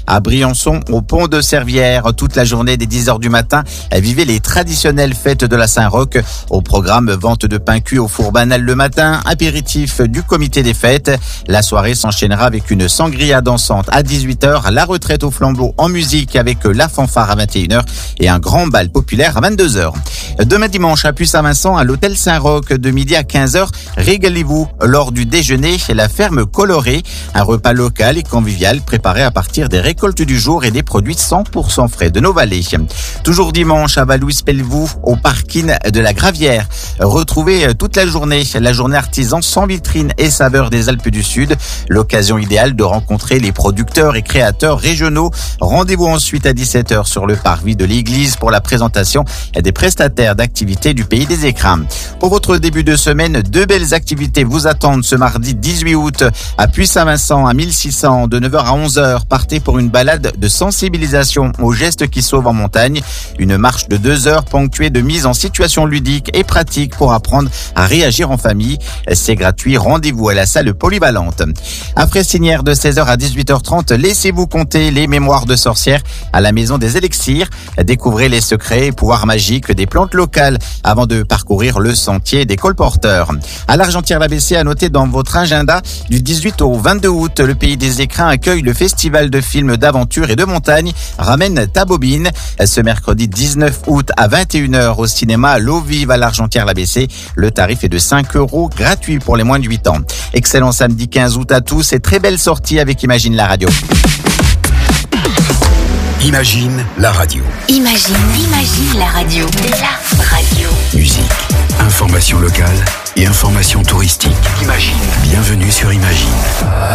à Briançon, au pont de Servières. Toute la journée dès 10h du matin, vivez les traditionnelles fêtes de la Saint-Roch. Au programme, vente de pain cuit au four banal le matin, apéritif du comité des fêtes. La soirée s'enchaînera avec une sangria dansante à 18h, la retraite au flambeau en musique avec la fanfare à 21h et un grand bal populaire à 22h. Demain dimanche à Puy-Saint-Vincent, à l'hôtel Saint-Roch, de midi à 15h, régalez-vous lors du déjeuner chez la ferme colorée. Un repas local et convivial préparé à partir des récoltes du jour et des produits 100% frais de nos vallées. Toujours dimanche à Valouis-Pelvoux, au parking de la Gravière. Retrouvez toute la journée artisan sans vitrine et saveurs des Alpes du Sud. L'occasion idéale de rencontrer les producteurs et créateurs régionaux. Rendez-vous ensuite à 17h sur le parvis de l'église pour la présentation des prestataires d'activités du pays des écrins. Pour votre début de semaine, 2 belles activités vous attendent ce mardi 18 août à Puy-Saint-Vincent à 1600 de 9h à 11h. Partez pour une balade de sensibilisation aux gestes qui sauvent en montagne. Une marche de 2 heures ponctuée de mise en situation ludique et pratique pour apprendre à réagir en famille. C'est gratuit. Rendez-vous à la salle polyvalente. À Fressinière de 16h à 18h30, laissez-vous compter les mémoires de sorcières à la maison des élixirs. Découvrez les secrets et pouvoirs magiques des plantes locales avant de parcourir le sentier des colporteurs. À l'Argentière-la-Bessée, à noter dans votre agenda, du 18 au 22 août, le pays des écrins accueille le festival de films d'aventure et de montagne Ramène ta bobine. Ce mercredi 19 août à 21h au cinéma L'eau vive à l'Argentière-la-Bessée. Le tarif est de 5 € gratuit pour les moins de 8 ans. Excellent samedi 15 août à tous et très belle sortie avec Imagine la radio. Imagine la radio. Imagine la radio. La radio. Musique, information locale et information touristique. Imagine. Bienvenue sur Imagine.